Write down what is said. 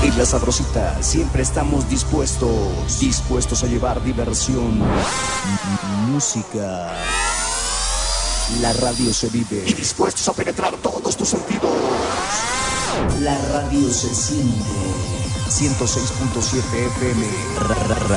En La Sabrosita siempre estamos dispuestos a llevar diversión, música. La radio se vive y dispuestos a penetrar todos tus sentidos. La radio se siente. 106.7 FM.